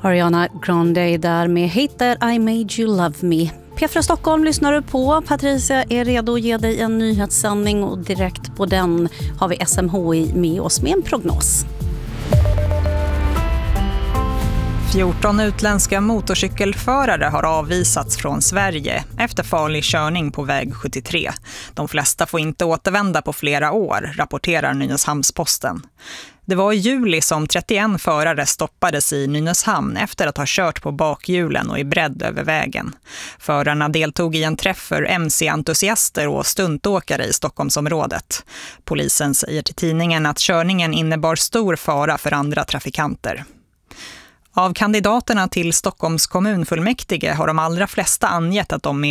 Ariana Grande där med Hate That I Made You Love Me. P4 Stockholm lyssnar du på. Patricia är redo att ge dig en nyhetssändning och direkt på den har vi SMHI med oss med en prognos. 14 utländska motorcykelförare har avvisats från Sverige efter farlig körning på väg 73. De flesta får inte återvända på flera år, rapporterar Nynäshamnsposten. Det var i juli som 31 förare stoppades i Nynäshamn efter att ha kört på bakhjulen och i bredd över vägen. Förarna deltog i en träff för MC-entusiaster och stuntåkare i Stockholmsområdet. Polisen säger till tidningen att körningen innebar stor fara för andra trafikanter. Av kandidaterna till Stockholms kommunfullmäktige har de allra flesta angett att de är